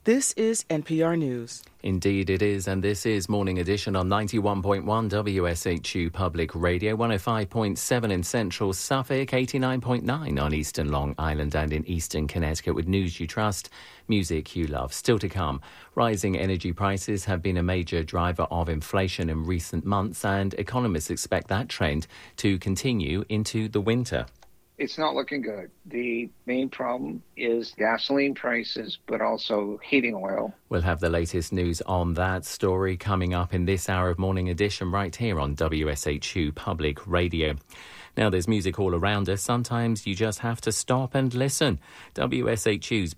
This is NPR News. Indeed it is, and this is Morning Edition on 91.1 WSHU Public Radio, 105.7 in central Suffolk, 89.9 on eastern Long Island and in eastern Connecticut with news you trust, music you love. Still to come, rising energy prices have been a major driver of inflation in recent months, and economists expect that trend to continue into the winter. It's not looking good. The main problem is gasoline prices, but also heating oil. We'll have the latest news on that story coming up in this hour of Morning Edition right here on WSHU Public Radio. Now, there's music all around us. Sometimes you just have to stop and listen. WSHU's